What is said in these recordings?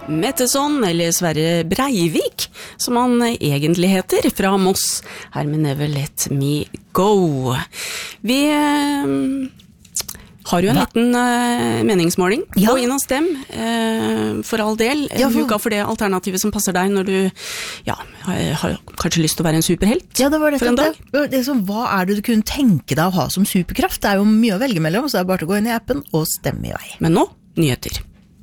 Metteson, eller Sverre Breivik, som han egentlig heter, fra Moss, her med Never Let Me Go. Vi har jo en liten meningsmåling. Gå inn og stem, for all del. Luka for det alternativet som passer deg når du har kanskje lyst til å være en superhelt det var det for en dag. Hva det du kunne tenke deg å ha som superkraft? Det jo mye å velge mellom, så det bare å gå inn i appen og stemme i vei. Men nå, nyheter.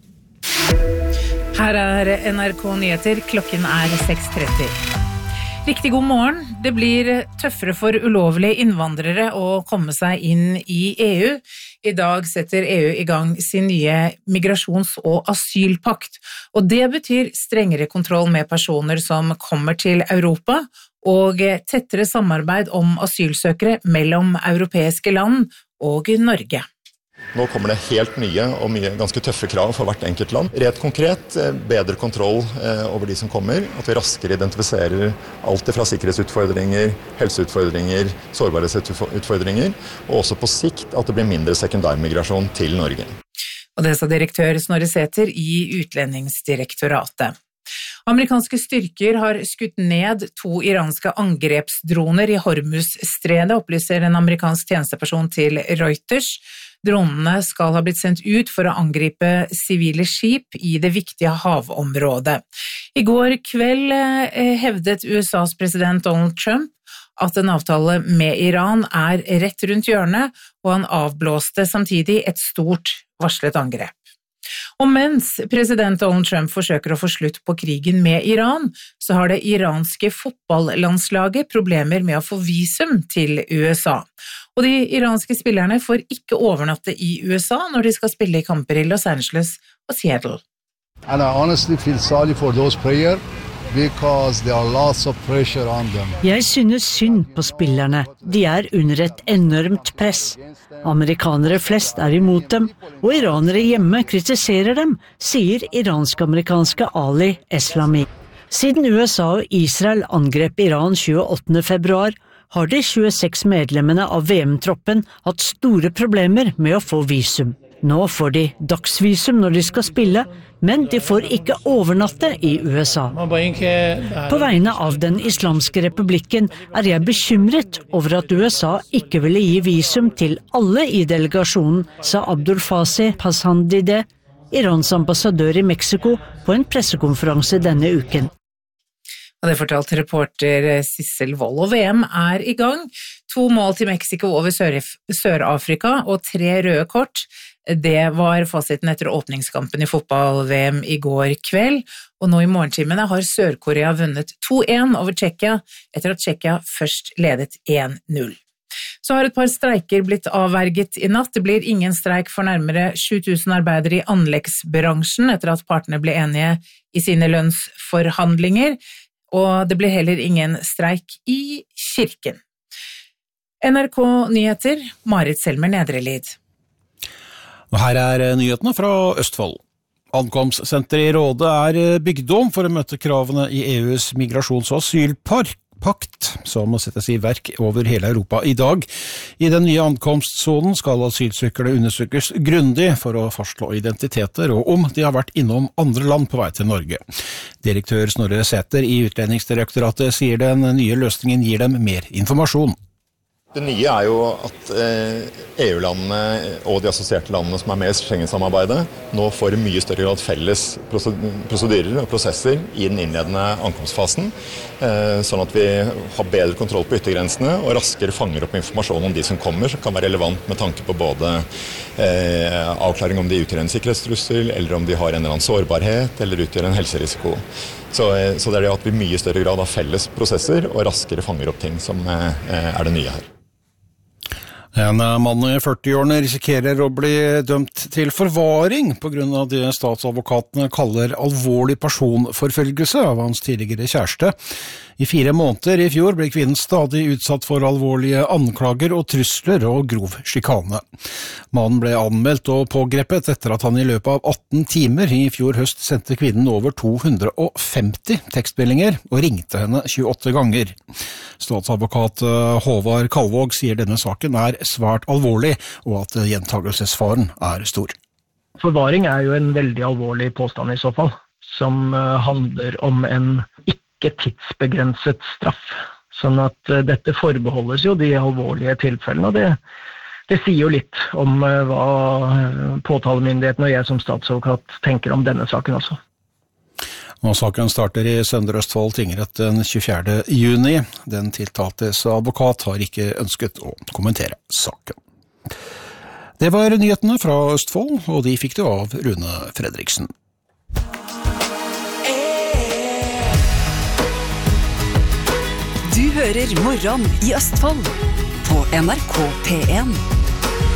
Her NRK Nyheter, klokken 6:30. Riktig god morgen. Det blir tøffere for ulovlige innvandrere å komme seg inn i EU. I dag setter EU i gang sin nye migrasjons- og asylpakt, og det betyr strengere kontroll med personer som kommer til Europa, og tettere samarbeid om asylsøkere mellom europeiske land og Norge. Nå kommer det helt nye og ganske tøffe krav for hvert enkelt land. Rett konkret, bedre kontroll over de som kommer, at vi raskere identifiserer alt fra sikkerhetsutfordringer, helseutfordringer, sårbarhetsutfordringer, og også på sikt at det blir mindre sekundærmigrasjon til Norge. Og det sa direktør Snorre Sæther i Utlendingsdirektoratet. Amerikanske styrker har skutt ned 2 iranske angrepsdroner i Hormuz-stredet, opplyser en amerikansk tjenesteperson til Reuters. Dronene skal ha blitt sendt ut for å angripe sivile skip i det viktige havområdet. I går kveld hevdet USAs president Donald Trump at en avtale med Iran rett rundt hjørnet, og han avblåste samtidig et stort varslet angrep. Og mens president Donald Trump forsøker å få slutt på krigen med Iran, så har det iranske fotballandslaget problemer med å få visum til USA. Og de iranske spillerne får ikke overnatte i USA når de skal spille i kamper i Los Angeles og Seattle. And I honestly feel sorry for those players because there are lots of pressure on them. Jeg synes synd på spillerne. De under et enormt press. Amerikanere flest imot dem, og iranere hjemme kritiserer dem, sier iransk-amerikanske Ali Eslami. Siden USA og Israel angrep Iran 28. februar, har de 26 medlemmene av VM-troppen hatt store problemer med å få visum. Nå får de dagsvisum når de skal spille, men de får ikke overnatte i USA. På vegne av den islamske republikken jeg bekymret over at USA ikke ville gi visum til alle i delegasjonen, sa Abdul Fasih Pashandideh, Irans ambassadør i Mexico, på en pressekonferanse denne uken. Og det fortalte reporter Sissel Wold, og VM i gang. 2 mål til Mexico over Sør-Afrika og 3 røde kort. Det var fasiten etter åpningskampen i fotball-VM i går kveld, og nå i morgentimene har Sør-Korea vunnet 2-1 over Tsjekkia, etter at Tsjekkia først ledet 1-0. Så har et par streiker blitt avverget i natt. Det blir ingen streik for nærmere 7000 arbeidere i anleggsbransjen, etter at partene ble enige i sine lønnsforhandlinger, og det blir heller ingen streik i kirken. NRK Nyheter, Marit Selmer Nedrelid. Og her nyhetene fra Østfold. Ankomstsenteret i Råde bygd om for å møte kravene i EUs migrasjons- og asylpakt, som må settes i verk over hele Europa i dag. I den nye ankomstsonen skal asylsøkere undersøkes grundig for å fastslå identiteter, og om de har vært innom andre land på vei til Norge. Direktør Snorre Sæther i Utlendingsdirektoratet sier den nye løsningen gir dem mer informasjon. Det nye jo at EU-landene og de assosierte landene som med i Schengen-samarbeidet nå får i mye større grad felles prosedyrer og prosesser i den innledende ankomstfasen, sånn at vi har bedre kontroll på yttergrensene og raskere fanger opp informasjon om de som kommer, som kan være relevant med tanke på både avklaring om de utgjør en sikkerhetstrussel, eller om de har en eller annen sårbarhet, eller utgjør en helserisiko. Så det det at vi i mye større grad har felles prosesser og raskere fanger opp ting som det nye her. En mann i 40-årene risikerer å bli dømt til forvaring på grunn av det statsadvokatene kaller alvorlig personforfølgelse av hans tidligere kjæreste. I 4 måneder i fjor ble kvinnen stadig utsatt for alvorlige anklager og trusler og grov sjikane. Mannen ble anmeldt og pågrepet etter at han i løpet av 18 timer i fjor høst sendte kvinnen over 250 tekstmeldinger og ringte henne 28 ganger. Statsadvokat Håvard Kalvåg sier denne saken svært alvorlig, og at gjentagelsesfaren stor. Forvaring jo en veldig alvorlig påstand i så fall. som handler om en ikke tidsbegrenset straff. Sånn at dette forbeholdes jo de alvorlige tilfellene, og det sier jo litt om hva påtalemyndigheten og jeg som statsadvokat tenker om denne saken også. Og saken starter i Søndre Østfold tingrett den 24. juni. Den tiltaltes advokat har ikke ønsket å kommentere saken. Det var nyhetene fra Østfold, og de fikk du av Rune Fredriksen. Du hører Morgen i Østfold på NRK P1.